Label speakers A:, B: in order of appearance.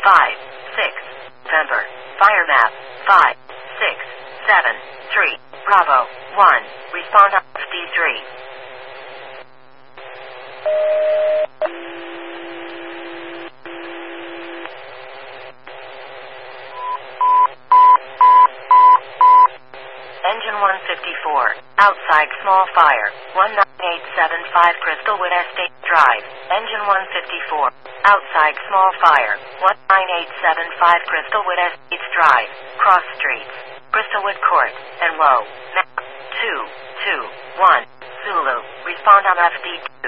A: 5, 6, November, fire map, 5, 6, 7, 3, Bravo, 1, respond on D3. Engine 154, outside small fire, 19875 Crystalwood Estate Drive. Engine 154, outside small fire, 19875 Crystalwood Estates Drive, cross streets, Crystalwood Court, and low. Map 221, Zulu, respond on FD2.